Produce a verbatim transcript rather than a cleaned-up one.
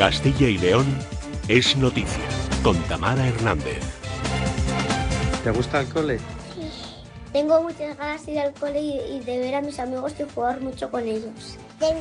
Castilla y León es noticia, con Tamara Hernández. ¿Te gusta el cole? Sí. Tengo muchas ganas de ir al cole y, y de ver a mis amigos y jugar mucho con ellos. Tengo